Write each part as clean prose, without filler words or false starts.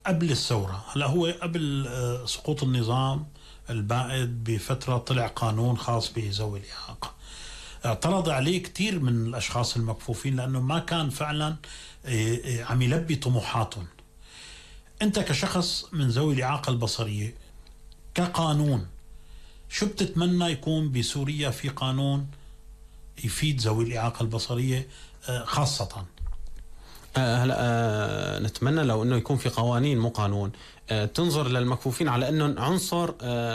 قبل الثورة. هلا هو قبل سقوط النظام البائد بفترة طلع قانون خاص بذوي الإعاقة، اعترض عليه كثير من الأشخاص المكفوفين لأنه ما كان فعلا عم يلبي طموحاتهم. أنت كشخص من ذوي الإعاقة البصرية كقانون شو بتتمنى يكون بسوريا في قانون يفيد ذوي الإعاقة البصرية خاصة؟ هلا نتمنى لو انه يكون في قوانين مو قانون تنظر للمكفوفين على انه عنصر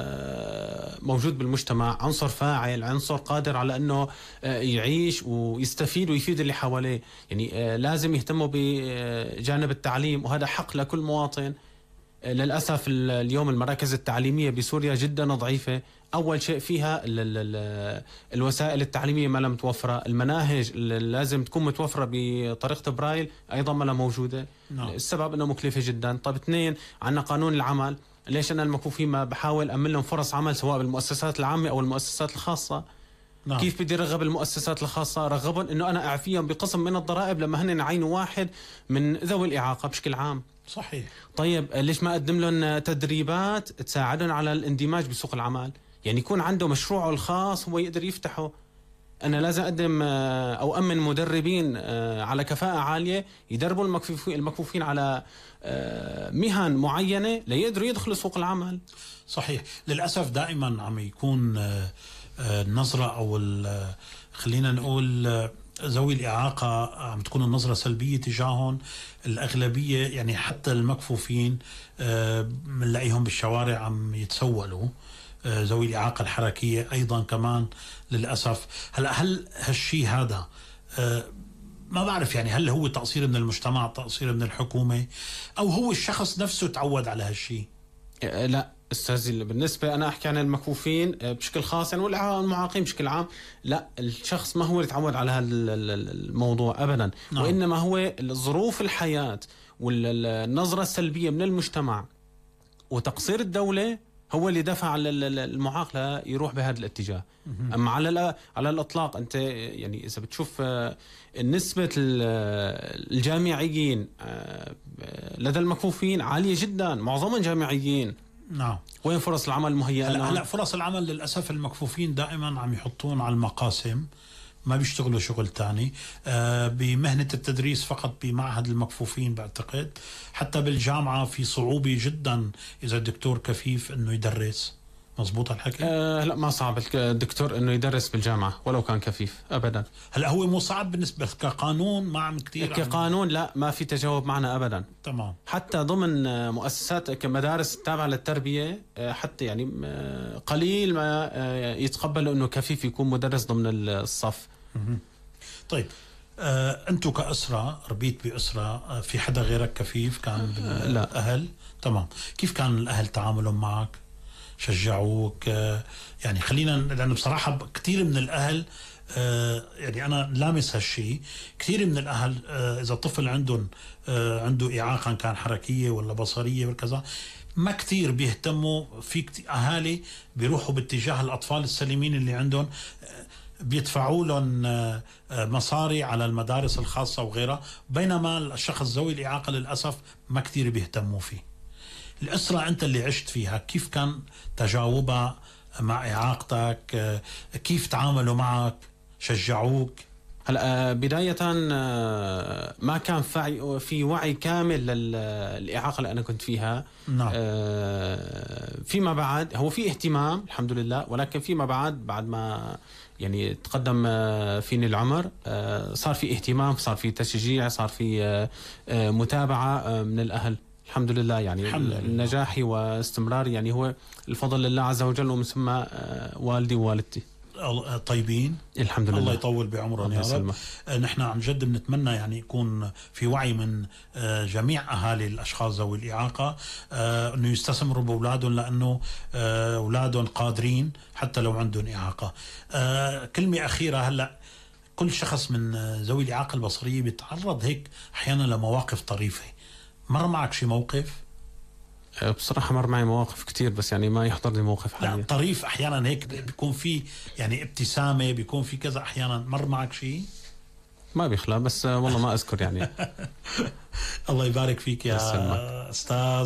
موجود بالمجتمع، عنصر فاعل، عنصر قادر على انه يعيش ويستفيد ويفيد اللي حواليه. يعني لازم يهتموا بجانب التعليم، وهذا حق لكل مواطن. للأسف اليوم المراكز التعليمية بسوريا جدا ضعيفة. أول شيء فيها الوسائل التعليمية ما لم متوفرة، المناهج لازم تكون متوفرة بطريقة برايل أيضا ما لها موجودة. السبب أنه مكلفة جدا. طيب اثنين، عندنا قانون العمل. ليش أنا المكفوفين ما بحاول أمن لهم فرص عمل سواء بالمؤسسات العامة أو المؤسسات الخاصة؟ كيف بدي رغب المؤسسات الخاصة؟ رغبهم أنه أنا أعفيهم بقسم من الضرائب لما هن يعينوا واحد من ذوي الإعاقة بشكل عام. صحيح. طيب ليش ما أقدم لهم تدريبات تساعدهم على الاندماج بسوق العمل؟ يعني يكون عنده مشروعه الخاص هو يقدر يفتحه. أنا لازم أقدم أو أمن مدربين على كفاءة عالية يدربوا المكفوفين على مهن معينة ليقدروا يدخلوا سوق العمل. صحيح. للأسف دائما عم يكون النظرة أو خلينا نقول ذوي الإعاقة عم تكون النظرة سلبية تجاههم. الأغلبية يعني حتى المكفوفين بنلاقيهم بالشوارع عم يتسولوا. ذوي الإعاقة الحركية أيضا كمان للأسف. هل هالشيء هذا ما بعرف يعني هل هو تقصير من المجتمع، تقصير من الحكومة، أو هو الشخص نفسه تعود على هالشيء؟ لا استاذي، بالنسبه انا احكي عن المكفوفين بشكل خاص يعني والمعاقين بشكل عام. لا، الشخص ما هو اللي تعود على هذا الموضوع ابدا. وانما هو ظروف الحياه والنظره السلبيه من المجتمع وتقصير الدوله هو اللي دفع المعاق يروح بهذا الاتجاه. اما على الاطلاق انت يعني اذا بتشوف نسبه الجامعيين لدى المكفوفين عاليه جدا، معظمهم جامعيين. نعم. وين فرص العمل المهيئة؟ هلا فرص العمل للأسف المكفوفين دائما عم يحطون على المقاسم، ما بيشتغلوا شغل تاني. بمهنة التدريس فقط بمعهد المكفوفين بعتقد. حتى بالجامعة في صعوبة جدا إذا الدكتور كفيف إنه يدرس. مزبوط الحكي؟ لا، ما صعب الدكتور انه يدرس بالجامعة ولو كان كفيف ابدا. هلا هو مو صعب بالنسبة كقانون، ما عم كتير كقانون لا، ما في تجاوب معنا ابدا. تمام. حتى ضمن مؤسسات كمدارس التابعة للتربية حتى يعني قليل ما يتقبلوا انه كفيف يكون مدرس ضمن الصف. طيب انتو كأسرة ربيت بأسرة، في حدا غيرك كفيف كان بالأهل؟ لا. تمام. كيف كان الأهل تعاملهم معك؟ شجعوك؟ يعني خلينا، لأنه بصراحة كثير من الأهل يعني أنا لامس هالشيء، كثير من الأهل إذا طفل عنده إعاقة كان حركية ولا بصرية وكذا ما كثير بيهتموا. في أهالي بيروحوا باتجاه الأطفال السليمين اللي عندهم، بيدفعوا لهم مصاري على المدارس الخاصة وغيرها، بينما الشخص ذوي الإعاقة للأسف ما كثير بيهتموا فيه. الأسرة أنت اللي عشت فيها كيف كان تجاوبها مع إعاقتك؟ كيف تعاملوا معك؟ شجعوك؟ هلا بداية ما كان في وعي كامل للإعاقة اللي أنا كنت فيها. نعم. فيما بعد هو في اهتمام الحمد لله، ولكن فيما بعد ما يعني تقدم فيني العمر صار في اهتمام، صار في تشجيع، صار في متابعة من الأهل الحمد لله. يعني نجاحي واستمراري يعني هو الفضل لله عز وجل، ومن ثم والدي ووالدتي طيبين الحمد لله. الله يطول بعمرهم يا رب. نحن عن جد بنتمنى يعني يكون في وعي من جميع أهالي الأشخاص ذوي الإعاقة أنه يستثمروا بأولادهم، لأنه أولادهم قادرين حتى لو عندهم إعاقة. كلمة أخيرة، هلأ كل شخص من ذوي الإعاقة البصرية بيتعرض هيك أحيانا لمواقف طريفة. مر معك شي موقف؟ بصراحة مر معي مواقف كتير، بس يعني ما يحضرني موقف حاليا. لا طريف أحيانا هيك بيكون في يعني ابتسامة، بيكون في كذا. أحيانا مر معك شيء؟ ما بيخلى، بس والله ما أذكر يعني. الله يبارك فيك يا يسلمك. أستاذ